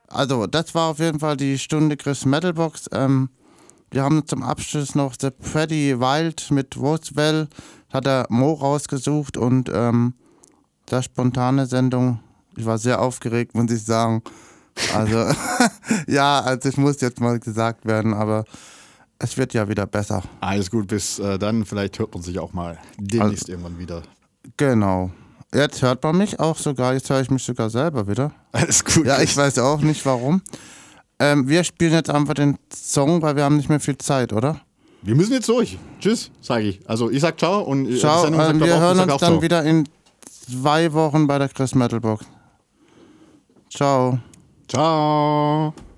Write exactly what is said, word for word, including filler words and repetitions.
Also, das war auf jeden Fall die Stunde Chris Metalbox. Ähm, wir haben zum Abschluss noch The Pretty Wild mit Roswell. Hat er Mo rausgesucht und ähm, das spontane Sendung. Ich war sehr aufgeregt, muss ich sagen. Also, ja, also es muss jetzt mal gesagt werden, aber es wird ja wieder besser. Alles gut, bis äh, dann. Vielleicht hört man sich auch mal demnächst also, irgendwann wieder. Genau. Jetzt hört man mich auch sogar. Jetzt höre ich mich sogar selber wieder. Alles gut. Ja, ich weiß auch nicht warum. Ähm, wir spielen jetzt einfach den Song, weil wir haben nicht mehr viel Zeit, oder? Wir müssen jetzt durch. Tschüss, sage ich. Also ich sag ciao und ciao. Die Ähm, wir auch, hören uns dann ciao. wieder in zwei Wochen bei der Chris Metalbox. Ciao. Ciao.